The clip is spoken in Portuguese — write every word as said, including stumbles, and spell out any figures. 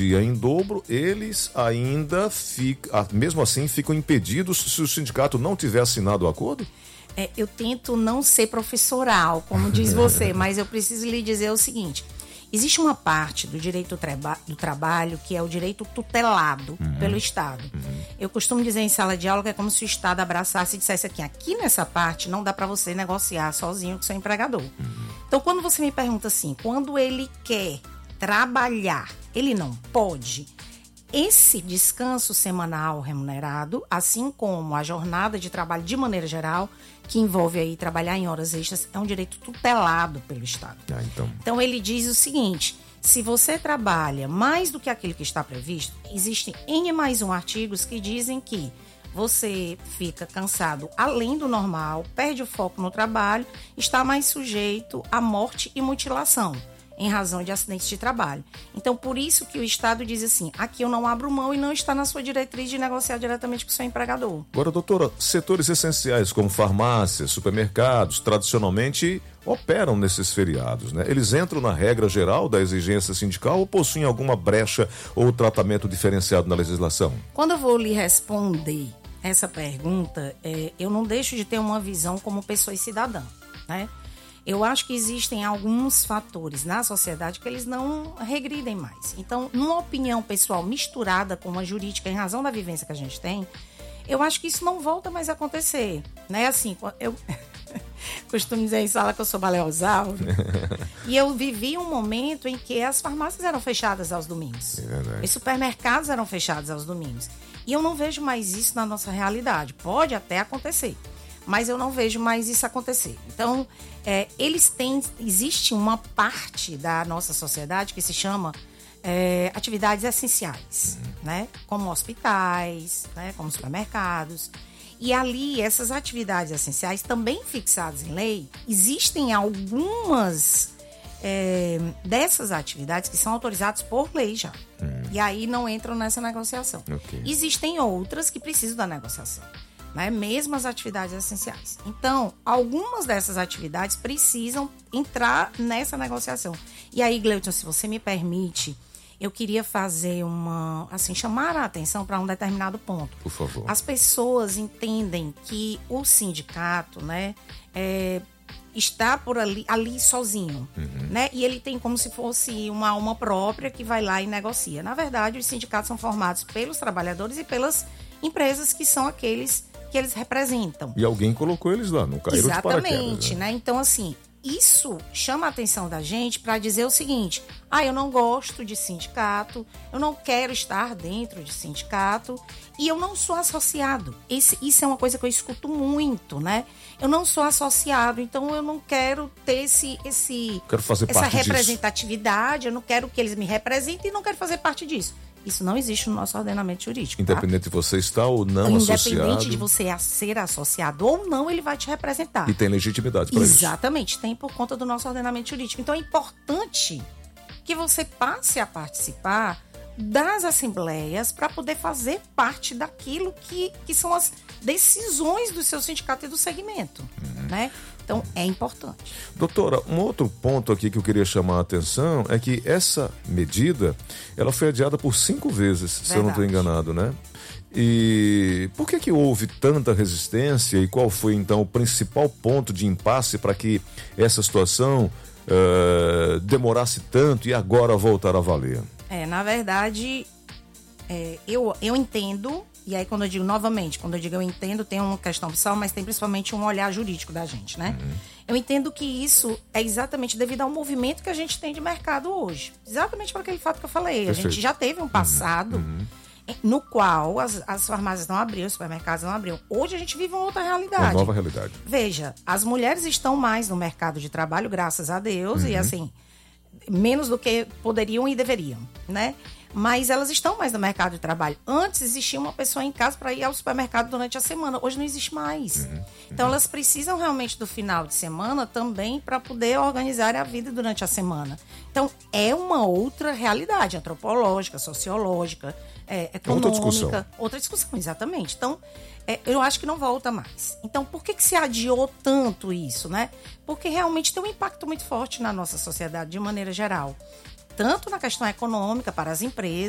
dia em dobro, eles ainda ficam, mesmo assim, ficam impedidos se o sindicato não tiver assinado o acordo? É, eu tento não ser professoral, como diz você, mas eu preciso lhe dizer o seguinte: existe uma parte do direito do, traba- do trabalho que é o direito tutelado uhum. pelo Estado. Uhum. Eu costumo dizer em sala de aula que é como se o Estado abraçasse e dissesse aqui, aqui nessa parte não dá para você negociar sozinho com seu empregador. Uhum. Então, quando você me pergunta assim, quando ele quer trabalhar, ele não pode... Esse descanso semanal remunerado, assim como a jornada de trabalho de maneira geral, que envolve aí trabalhar em horas extras, é um direito tutelado pelo Estado. Ah, então. então ele diz o seguinte: se você trabalha mais do que aquilo que está previsto, existem N mais um artigos que dizem que você fica cansado além do normal, perde o foco no trabalho, está mais sujeito à morte e mutilação em razão de acidentes de trabalho. Então, por isso que o Estado diz assim, aqui eu não abro mão e não está na sua diretriz de negociar diretamente com o seu empregador. Agora, doutora, setores essenciais como farmácias, supermercados, tradicionalmente operam nesses feriados, né? Eles entram na regra geral da exigência sindical ou possuem alguma brecha ou tratamento diferenciado na legislação? Quando eu vou lhe responder essa pergunta, é, eu não deixo de ter uma visão como pessoa e cidadã, né? Eu acho que existem alguns fatores na sociedade que eles não regridem mais. Então, numa opinião pessoal misturada com uma jurídica em razão da vivência que a gente tem, eu acho que isso não volta mais a acontecer, né? Assim, eu costumo dizer em sala que eu sou baleosauro e eu vivi um momento em que as farmácias eram fechadas aos domingos. É, os supermercados eram fechados aos domingos. E eu não vejo mais isso na nossa realidade. Pode até acontecer, mas eu não vejo mais isso acontecer. Então, é, eles têm... Existe uma parte da nossa sociedade que se chama é, atividades essenciais, uhum. né? Como hospitais, né? Como supermercados. E ali, essas atividades essenciais, também fixadas em lei, existem algumas é, dessas atividades que são autorizadas por lei já. Uhum. E aí não entram nessa negociação. Okay. Existem outras que precisam da negociação. Né? Mesmo as atividades essenciais. Então, algumas dessas atividades precisam entrar nessa negociação. E aí, Gleuton, se você me permite, eu queria fazer uma, assim, chamar a atenção para um determinado ponto. Por favor. As pessoas entendem que o sindicato, né, é, está por ali, ali sozinho, uhum. né? E ele tem como se fosse uma alma própria que vai lá e negocia. Na verdade, os sindicatos são formados pelos trabalhadores e pelas empresas que são aqueles que eles representam. E alguém colocou eles lá, não caíram de paraquedas. Exatamente, né? Então, assim, isso chama a atenção da gente para dizer o seguinte: ah, eu não gosto de sindicato, eu não quero estar dentro de sindicato e eu não sou associado. Esse, isso é uma coisa que eu escuto muito, né? Eu não sou associado, então eu não quero ter esse, esse, quero fazer essa parte representatividade, disso. Eu não quero que eles me representem e não quero fazer parte disso. Isso não existe no nosso ordenamento jurídico. Independente tá? de você estar ou não Independente associado. Independente de você ser associado ou não, ele vai te representar. E tem legitimidade para isso. Exatamente, tem por conta do nosso ordenamento jurídico. Então é importante que você passe a participar das assembleias para poder fazer parte daquilo que, que são as decisões do seu sindicato e do segmento, uhum. né? Então, é importante. Doutora, um outro ponto aqui que eu queria chamar a atenção é que essa medida, ela foi adiada por cinco vezes, Verdade. Se eu não estou enganado, né? E por que que houve tanta resistência e qual foi, então, o principal ponto de impasse para que essa situação uh, demorasse tanto e agora voltar a valer? É, na verdade, é, eu, eu entendo... E aí, quando eu digo novamente, quando eu digo eu entendo, tem uma questão pessoal, mas tem principalmente um olhar jurídico da gente, né? Uhum. Eu entendo que isso é exatamente devido ao movimento que a gente tem de mercado hoje. Exatamente por aquele fato que eu falei. Perfeito. A gente já teve um passado uhum. Uhum. no qual as, as farmácias não abriam, os supermercados não abriam. Hoje a gente vive uma outra realidade. Uma nova realidade. Veja, as mulheres estão mais no mercado de trabalho, graças a Deus, uhum. e assim, menos do que poderiam e deveriam, né? Mas elas estão mais no mercado de trabalho. Antes existia uma pessoa em casa para ir ao supermercado durante a semana. Hoje não existe mais. Uhum, uhum. Então elas precisam realmente do final de semana também para poder organizar a vida durante a semana. Então é uma outra realidade antropológica, sociológica, é, econômica. Outra discussão. Outra discussão, exatamente. Então é, eu acho que não volta mais. Então por que que se adiou tanto isso, né? Porque realmente tem um impacto muito forte na nossa sociedade de maneira geral. Tanto na questão econômica para as empresas,